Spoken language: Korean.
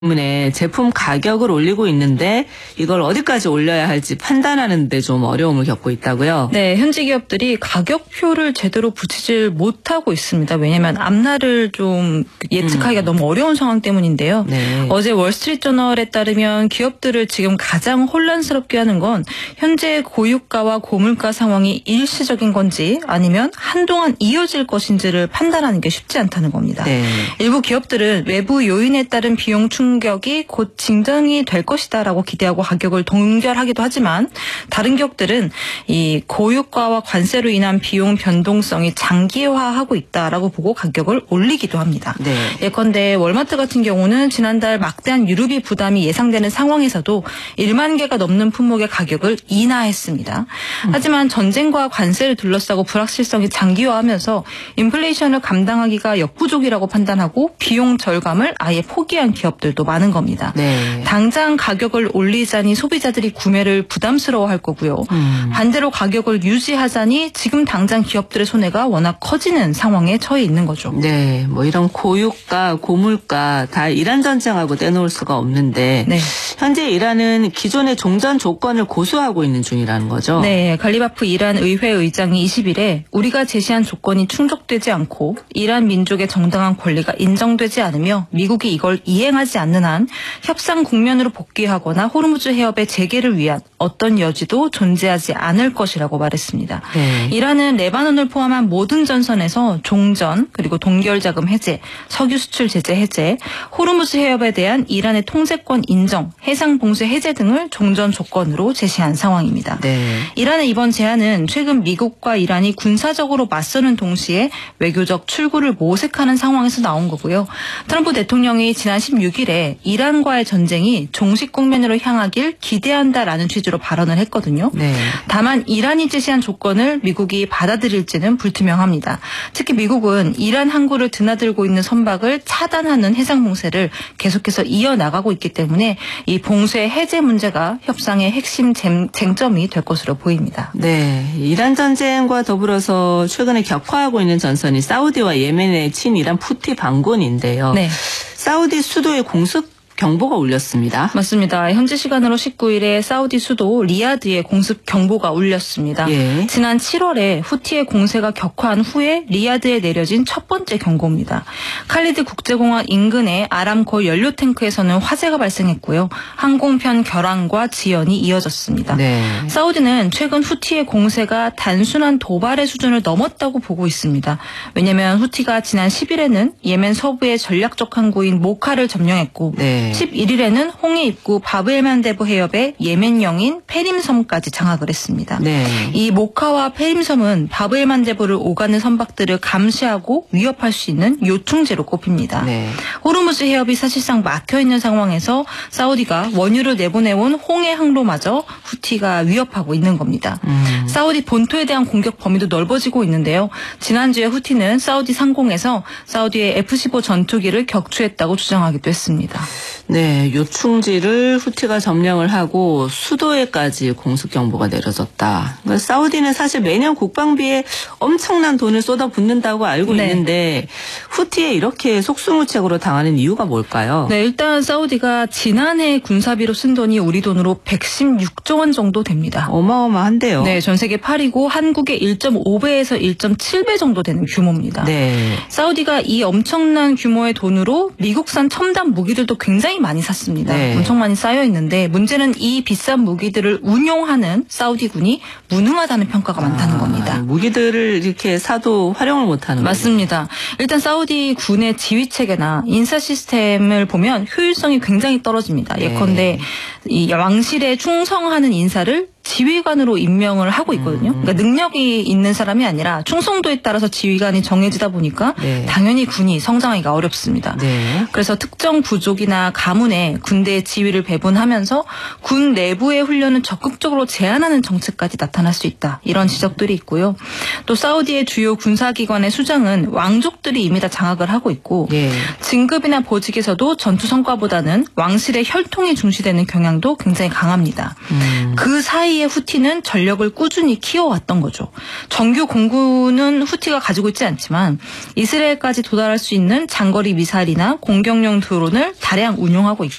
때문에 제품 가격을 올리고 있는데 이걸 어디까지 올려야 할지 판단하는 데 좀 어려움을 겪고 있다고요? 네, 현지 기업들이 가격표를 제대로 붙이질 못하고 있습니다. 왜냐하면 앞날을 좀 예측하기가 너무 어려운 상황 때문인데요. 네. 어제 월스트리트저널에 따르면 기업들을 지금 가장 혼란스럽게 하는 건 현재 고유가와 고물가 상황이 일시적인 건지 아니면 한동안 이어질 것인지를 판단하는 게 쉽지 않다는 겁니다. 네. 일부 기업들은 외부 요인에 따른 비용 충격이 곧 진정이 될 것이다라고 기대하고 가격을 동결하기도 하지만 다른 기업들은 이 고유가와 관세로 인한 비용 변동성이 장기화하고 있다라고 보고 가격을 올리기도 합니다. 네. 예컨대 월마트 같은 경우는 지난달 막대한 유류비 부담이 예상되는 상황에서도 1만 개가 넘는 품목의 가격을 인하했습니다. 하지만 전쟁과 관세를 둘러싸고 불확실성이 장기화하면서 인플레이션을 감당하기가 역부족이라고 판단하고 비용 절감을 아예 포기한 기업들도 많은 겁니다. 네. 당장 가격을 올리자니 소비자들이 구매를 부담스러워할 거고요. 반대로 가격을 유지하자니 지금 당장 기업들의 손해가 워낙 커지는 상황에 처해 있는 거죠. 네, 뭐 이런 고유가, 고물가 다 이란 전쟁하고 떼놓을 수가 없는데 네. 현재 이란은 기존의 종전 조건을 고수하고 있는 중이라는 거죠. 네, 갈리바프 이란 의회 의장이 20일에 우리가 제시한 조건이 충족되지 않고 이란 민족의 정당한 권리가 인정되지 않으며 미국이 이걸 이행하지 않는 한 협상 국면으로 복귀하거나 호르무즈 해협의 재개를 위한 어떤 여지도 존재하지 않을 것이라고 말했습니다. 네. 이란은 레바논을 포함한 모든 전선에서 종전 그리고 동결자금 해제, 석유 수출 제재 해제, 호르무즈 해협에 대한 이란의 통제권 인정, 해상 봉쇄 해제 등을 종전 조건으로 제시한 상황입니다. 네. 이란의 이번 제안은 최근 미국과 이란이 군사적으로 맞서는 동시에 외교적 출구를 모색하는 상황에서 나온 거고요. 트럼프 대통령이 지난 16일에 이란과의 전쟁이 종식 국면으로 향하길 기대한다라는 취지로 발언을 했거든요. 네. 다만 이란이 제시한 조건을 미국이 받아들일지는 불투명합니다. 특히 미국은 이란 항구를 드나들고 있는 선박을 차단하는 해상 봉쇄를 계속해서 이어나가고 있기 때문에 이 봉쇄 해제 문제가 협상의 핵심 쟁점이 될 것으로 보입니다. 네, 이란 전쟁과 더불어서 최근에 격화하고 있는 전선이 사우디와 예멘의 친이란 후티 반군인데요. 네. 사우디 수도의 공습 경보가 울렸습니다. 맞습니다. 현지 시간으로 19일에 사우디 수도 리야드에 공습 경보가 울렸습니다. 예. 지난 7월에 후티의 공세가 격화한 후에 리야드에 내려진 첫 번째 경고입니다. 칼리드 국제공항 인근의 아람코 연료 탱크에서는 화재가 발생했고요. 항공편 결항과 지연이 이어졌습니다. 네. 사우디는 최근 후티의 공세가 단순한 도발의 수준을 넘었다고 보고 있습니다. 왜냐하면 후티가 지난 10일에는 예멘 서부의 전략적 항구인 모카를 점령했고 네. 11일에는 홍해 입구 바브엘만데브 해협의 예멘령인 페림섬까지 장악을 했습니다. 네. 이 모카와 페림섬은 바브엘만데브를 오가는 선박들을 감시하고 위협할 수 있는 요충지로 꼽힙니다. 네. 호르무즈 해협이 사실상 막혀있는 상황에서 사우디가 원유를 내보내온 홍해 항로마저 후티가 위협하고 있는 겁니다. 사우디 본토에 대한 공격 범위도 넓어지고 있는데요. 지난주에 후티는 사우디 상공에서 사우디의 F-15 전투기를 격추했다고 주장하기도 했습니다. 네, 요충지를 후티가 점령을 하고 수도에까지 공습 경보가 내려졌다. 그러니까 사우디는 사실 매년 국방비에 엄청난 돈을 쏟아붓는다고 알고 네. 있는데 후티에 이렇게 속수무책으로 당하는 이유가 뭘까요? 네, 일단 사우디가 지난해 군사비로 쓴 돈이 우리 돈으로 116조 원 정도 됩니다. 어마어마한데요. 네, 전 세계 8위고 한국의 1.5배에서 1.7배 정도 되는 규모입니다. 네. 사우디가 이 엄청난 규모의 돈으로 미국산 첨단 무기들도 굉장히 많이 샀습니다. 네. 엄청 많이 쌓여 있는데 문제는 이 비싼 무기들을 운용하는 사우디군이 무능하다는 평가가 많다는 겁니다. 무기들을 이렇게 사도 활용을 못하는 거죠. 맞습니다. 일단 사우디 군의 지휘 체계나 인사 시스템을 보면 효율성이 굉장히 떨어집니다. 네. 예컨대 이 왕실에 충성하는 인사를 지휘관으로 임명을 하고 있거든요. 그러니까 능력이 있는 사람이 아니라 충성도에 따라서 지휘관이 정해지다 보니까 네. 당연히 군이 성장하기가 어렵습니다. 네. 그래서 특정 부족이나 가문에 군대의 지위를 배분하면서 군 내부의 훈련을 적극적으로 제한하는 정책까지 나타날 수 있다. 이런 지적들이 있고요. 또 사우디의 주요 군사기관의 수장은 왕족들이 이미 다 장악을 하고 있고 예. 진급이나 보직에서도 전투 성과보다는 왕실의 혈통이 중시되는 경향도 굉장히 강합니다. 그 사이 사이에 후티는 전력을 꾸준히 키워왔던 거죠. 정규 공군은 후티가 가지고 있지 않지만 이스라엘까지 도달할 수 있는 장거리 미사일이나 공격용 드론을 다량 운용하고 있고